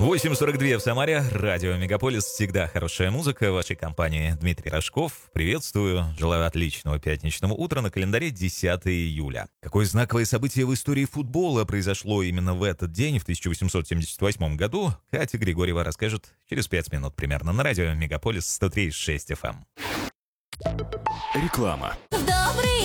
8:42 в Самаре. Радио Мегаполис. Всегда хорошая музыка. В вашей компании Дмитрий Рожков. Приветствую. Желаю отличного пятничного утра. На календаре 10 июля. Какое знаковое событие в истории футбола произошло именно в этот день, в 1878 году, Катя Григорьева расскажет через 5 минут примерно на радио Мегаполис 103,6 FM. Реклама. В добрые